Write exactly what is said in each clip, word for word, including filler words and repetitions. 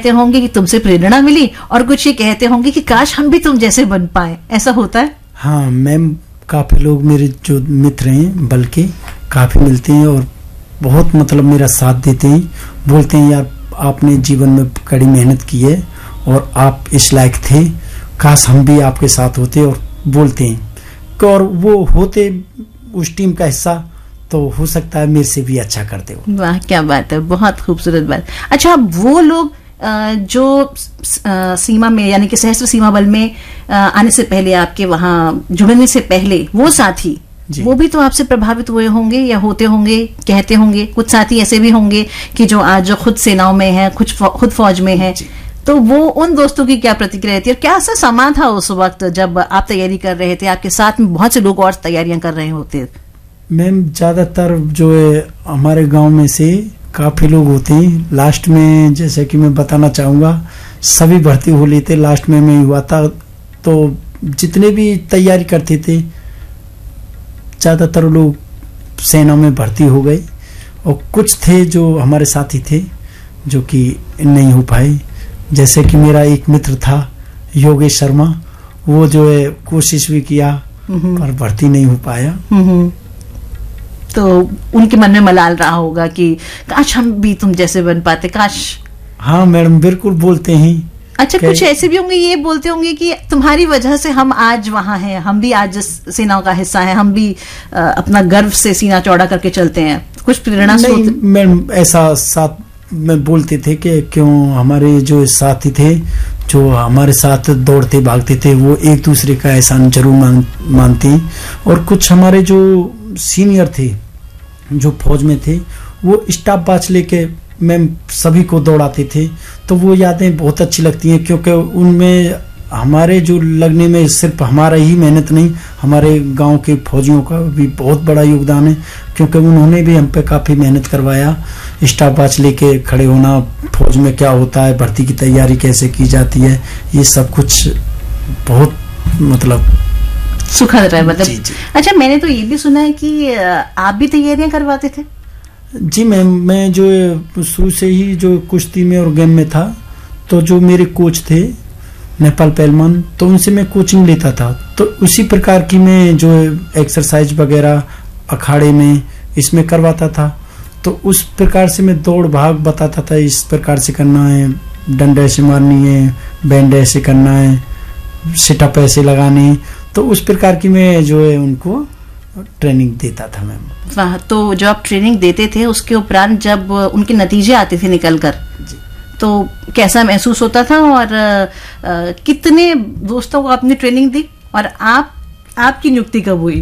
कहते होंगे कि तुमसे प्रेरणा मिली, और कुछ ये कहते होंगे कि काश हम भी तुम जैसे बन पाए। ऐसा होता है? हाँ मैम, काफी लोग मेरे जो मित्र हैं बल्कि काफी मिलते हैं और बहुत मतलब मेरा साथ देते हैं, बोलते हैं यार आपने जीवन में कड़ी मेहनत की है और आप इस लायक थे, काश हम भी आपके साथ होते, और बोलते हैं और वो होते उस टीम का हिस्सा तो हो सकता है मेरे से भी अच्छा करते हो। वाह क्या बात है, बहुत खूबसूरत बात। अच्छा, वो लोग जो सीमा में यानी कि सशस्त्र सीमा बल में आने से पहले, आपके वहां जुड़ने से पहले, वो साथी वो भी तो आपसे प्रभावित हुए होंगे या होते होंगे, कहते होंगे। कुछ साथी ऐसे भी होंगे कि जो आज जो खुद सेनाओं में है, खुद खुद फौज में है, तो वो उन दोस्तों की क्या प्रतिक्रिया थी और क्या सा समा था उस वक्त जब आप तैयारी कर रहे थे? आपके साथ में बहुत से लोग और तैयारियां कर रहे होते। मैम ज्यादातर जो है हमारे गांव में से काफी लोग होते हैं। लास्ट में जैसे कि मैं बताना चाहूंगा, सभी भर्ती हो लेते, लास्ट में मैं हुआ था, तो जितने भी तैयारी करते थे ज्यादातर लोग सेना में भर्ती हो गए, और कुछ थे जो हमारे साथी थे जो कि नहीं हो पाए। जैसे कि मेरा एक मित्र था योगेश शर्मा, वो जो है कोशिश भी किया पर भर्ती नहीं हो पाया। तो उनके मन में मलाल रहा होगा कि काश हम भी तुम जैसे बन पाते, काश। हाँ मैडम, बिल्कुल बोलते हैं। अच्छा, कुछ ऐसे भी होंगे ये बोलते होंगे कि तुम्हारी वजह से हम आज वहां हैं, हम भी आज सेनाओं का हिस्सा हैं, हम भी आ, अपना गर्व से सीना चौड़ा करके चलते हैं। कुछ प्रेरणा नहीं मैडम, ऐसा साथ में बोलते थे कि क्यों हमारे जो साथी थे जो हमारे साथ दौड़ते भागते थे वो एक दूसरे का एहसान जरूर मान, मानते। और कुछ हमारे जो सीनियर थे जो फौज में थे वो स्टाफ बाच लेके मैम सभी को दौड़ाते थे, तो वो यादें बहुत अच्छी लगती हैं क्योंकि उनमें हमारे जो लगने में सिर्फ हमारा ही मेहनत नहीं, हमारे गांव के फौजियों का भी बहुत बड़ा योगदान है, क्योंकि उन्होंने भी हम पे काफ़ी मेहनत करवाया। स्टाफ बाच लेके खड़े होना, फौज में क्या होता है, भर्ती की तैयारी कैसे की जाती है, ये सब कुछ बहुत मतलब सुखद रहा है मतलब। जी, जी। अच्छा, मैंने तो ये भी सुना है कि आप भी तैयारियां करवाते थे? जी मैम, मैं जो शुरू से ही जो कुश्ती में और गेम में था, तो जो मेरे कोच थे नेपाल पहलवान, तो उनसे मैं कोचिंग लेता था, तो उसी प्रकार की मैं जो एक्सरसाइज वगैरह अखाड़े में इसमें करवाता था। तो उस प्रकार से मैं दौड़ भाग बताता था, इस प्रकार से करना है, डंडा ऐसे मारनी है, बैंड ऐसे करना है, सिटअप ऐसे लगाने, तो उस प्रकार की मैं जो है उनको ट्रेनिंग देता था मैम। वाह, तो जो आप ट्रेनिंग देते थे उसके उपरांत जब उनके नतीजे आते थे निकल कर, तो कैसा महसूस होता था? और आ, आ, कितने दोस्तों को आपने ट्रेनिंग दी और आप आपकी नियुक्ति कब हुई?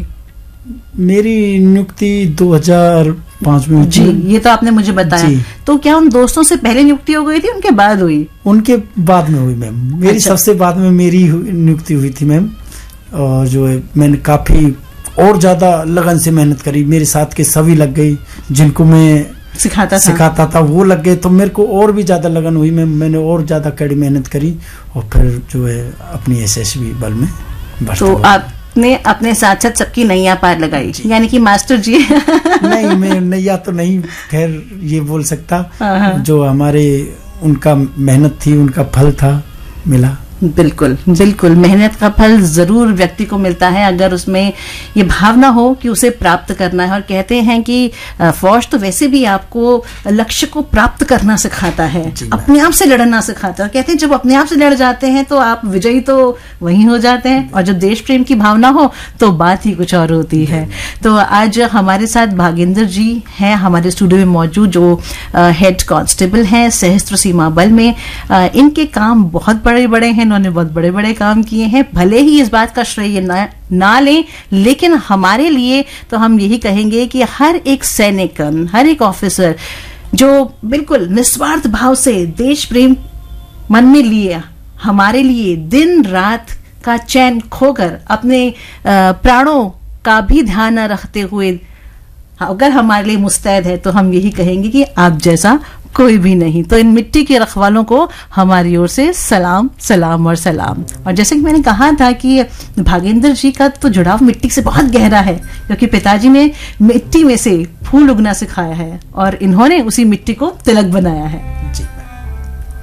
मेरी नियुक्ति दो हज़ार पाँच में हुई। जी, ये तो आपने मुझे बताया। तो क्या उन दोस्तों से पहले नियुक्ति हो गई थी, उनके बाद हुई? उनके बाद में हुई मैम, मेरी अच्छा। सबसे बाद में मेरी नियुक्ति हुई थी मैम, और जो है मैंने काफी और ज्यादा लगन से मेहनत करी। मेरे साथ के सभी लग गई, जिनको मैं सिखाता था सिखाता था वो लग गए, तो मेरे को और भी ज्यादा लगन हुई। मैं मैंने और ज्यादा कड़ी मेहनत करी और फिर जो है अपनी एसएसबी बल में भर्ती तो आपने अपने साथ साथ सबकी नैया पार लगाई, यानी कि मास्टर जी। नहीं, मैं नैया तो नहीं खैर ये बोल सकता, जो हमारे उनका मेहनत थी उनका फल था, मिला। बिल्कुल बिल्कुल, मेहनत का फल जरूर व्यक्ति को मिलता है अगर उसमें ये भावना हो कि उसे प्राप्त करना है। और कहते हैं कि फौज तो वैसे भी आपको लक्ष्य को प्राप्त करना सिखाता है, अपने आप से लड़ना सिखाता है। कहते हैं जब अपने आप से लड़ जाते हैं तो आप विजयी तो वहीं हो जाते हैं, और जब देश प्रेम की भावना हो तो बात ही कुछ और होती है। तो आज हमारे साथ भागेंद्र जी हैं हमारे स्टूडियो में मौजूद, जो हेड कांस्टेबल हैं सशस्त्र सीमा बल में। इनके काम बहुत बड़े बड़े हैं, उन्होंने बहुत बड़े बड़े काम किए हैं, भले ही इस बात का श्रेय ना, ना लें, लेकिन हमारे लिए तो हम यही कहेंगे कि हर एक सैनिक, हर एक ऑफिसर जो बिल्कुल निस्वार्थ भाव से देश प्रेम मन में लिए हमारे लिए दिन रात का चैन खोकर अपने प्राणों का भी ध्यान न रखते हुए अगर हमारे लिए मुस्तैद है, तो हम यही कहेंगे कि आप जैसा कोई भी नहीं। तो इन मिट्टी के रखवालों को हमारी ओर से सलाम सलाम और सलाम। और जैसे कि मैंने कहा था कि भागेंद्र जी का तो जुड़ाव मिट्टी से बहुत गहरा है, क्योंकि पिताजी ने मिट्टी में से फूल उगना सिखाया है और इन्होंने उसी मिट्टी को तिलक बनाया है। जी।